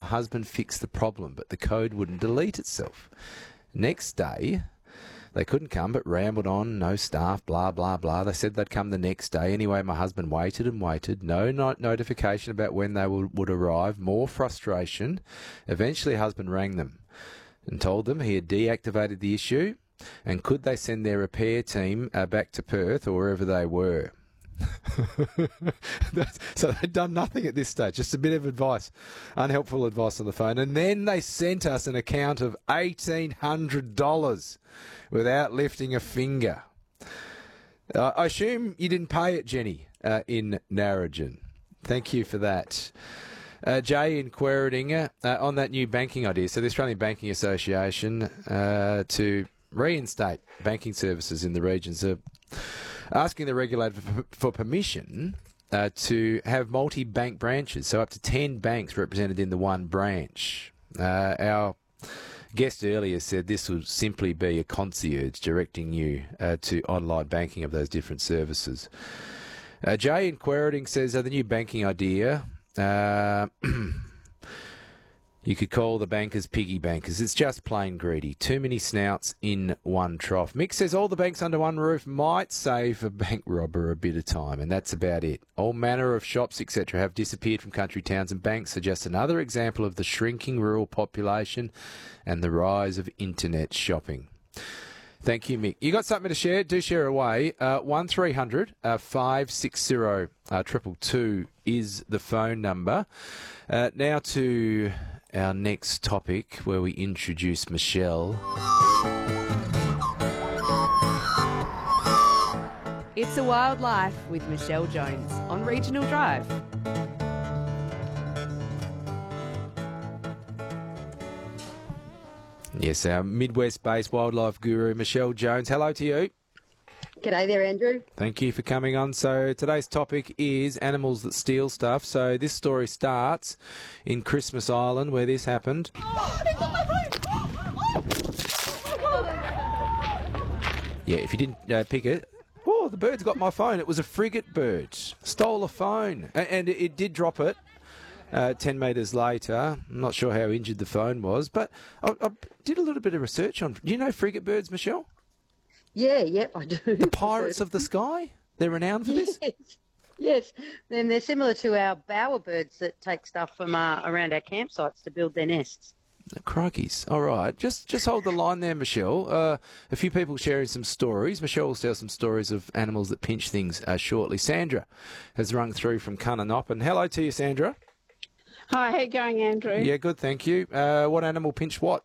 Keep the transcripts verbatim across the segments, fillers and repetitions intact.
husband fixed the problem, but the code wouldn't delete itself. Next day, they couldn't come, but rambled on, no staff, blah, blah, blah. They said they'd come the next day. Anyway, my husband waited and waited. No not notification about when they would, would arrive. More frustration. Eventually, husband rang them and told them he had deactivated the issue and could they send their repair team uh, back to Perth or wherever they were. So they'd done nothing at this stage, just a bit of advice, unhelpful advice on the phone. And then they sent us an account of eighteen hundred dollars without lifting a finger. Uh, I assume you didn't pay it, Jenny, uh, in Narrogin. Thank you for that. Uh, Jay in Quairadinga, uh, on that new banking idea. So the Australian Banking Association uh, to reinstate banking services in the regions are asking the regulator for, for permission uh, to have multi-bank branches, so up to ten banks represented in the one branch. Uh, our guest earlier said this would simply be a concierge directing you uh, to online banking of those different services. Uh, Jay in Quairading says uh, the new banking idea, uh, you could call the bankers piggy bankers. It's just plain greedy. Too many snouts in one trough. Mick says all the banks under one roof might save a bank robber a bit of time, and that's about it. All manner of shops, et cetera, have disappeared from country towns, and banks are just another example of the shrinking rural population and the rise of internet shopping. Thank you, Mick. You got something to share? Do share away. Uh, one three hundred five six zero two two is the phone number. Uh, now to our next topic, where we introduce Michelle. It's a Wild Life with Michelle Jones on Regional Drive. Yes, our Midwest-based wildlife guru, Michelle Jones. Hello to you. G'day there, Andrew. Thank you for coming on. So today's topic is animals that steal stuff. So this story starts in Christmas Island, where this happened. Yeah, if you didn't uh, pick it, oh, the bird's got my phone. It was a frigate bird. Stole a phone. And, and it, it did drop it uh, ten metres later. I'm not sure how injured the phone was, but I, I did a little bit of research on... Do you know frigate birds, Michelle? Yeah, yep, I do. The pirates of the sky? They're renowned for this? Yes, yes. Then they're similar to our bowerbirds that take stuff from uh, around our campsites to build their nests. Crikeys. All right. Just just hold the line there, Michelle. Uh, a few people sharing some stories. Michelle will tell some stories of animals that pinch things uh, shortly. Sandra has rung through from Cunninop. Hello to you, Sandra. Hi, how you going, Andrew? Yeah, good, thank you. Uh, what animal pinched what?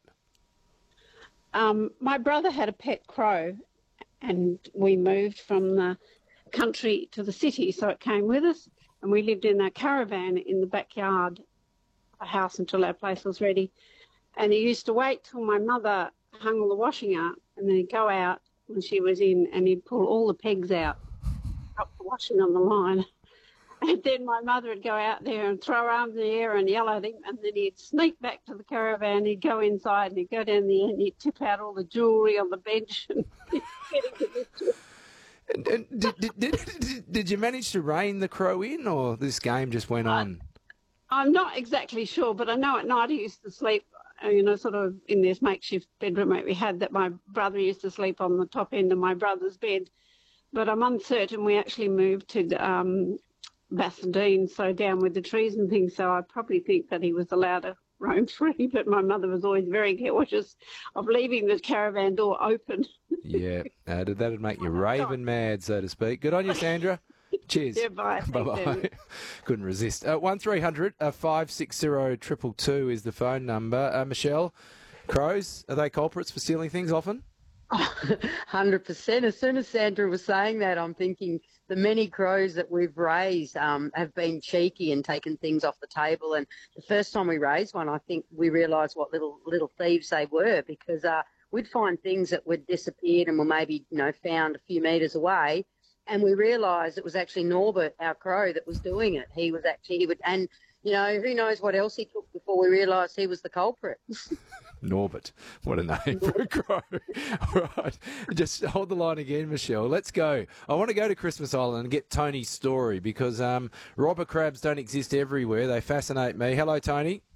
Um, my brother had a pet crow, and we moved from the country to the city, so it came with us, and we lived in a caravan in the backyard of the house until our place was ready. And he used to wait till my mother hung all the washing up, and then he'd go out when she was in, and he'd pull all the pegs out, up the washing on the line. And then my mother would go out there and throw her arms in the air and yell at him, and then he'd sneak back to the caravan, he'd go inside, and he'd go down the end, he'd tip out all the jewellery on the bench and get into this. And, and did, did, did, did you manage to rein the crow in, or this game just went on? I'm not exactly sure, but I know at night he used to sleep, you know, sort of in this makeshift bedroom that we had, that my brother used to sleep on the top end of my brother's bed. But I'm uncertain. We actually moved to um, Bassendean, so down with the trees and things, so I probably think that he was allowed to roam free, but my mother was always very cautious of leaving the caravan door open. Yeah, uh, that would make you raven mad, so to speak. Good on you, Sandra. Cheers. Yeah, bye. Bye-bye. Couldn't resist. Uh, one three hundred five six zero two two two is the phone number. Uh, Michelle, crows, are they culprits for stealing things often? one hundred percent. As soon as Sandra was saying that, I'm thinking the many crows that we've raised um, have been cheeky and taken things off the table. And the first time we raised one, I think we realised what little little thieves they were, because uh, we'd find things that would disappeared and were maybe, you know, found a few metres away. And we realised it was actually Norbert, our crow, that was doing it. He was actually, he would, and, you know, who knows what else he took before we realised he was the culprit. Norbert. What a name for a crow. All right. Just hold the line again, Michelle. Let's go. I want to go to Christmas Island and get Tony's story, because um, robber crabs don't exist everywhere. They fascinate me. Hello, Tony.